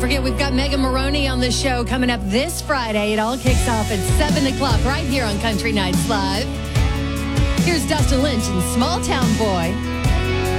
forget, we've got Megan Maroney on the show coming up this Friday. It all kicks off at 7 o'clock right here on Country Nights Live. Here's Dustin Lynch and Small Town Boy.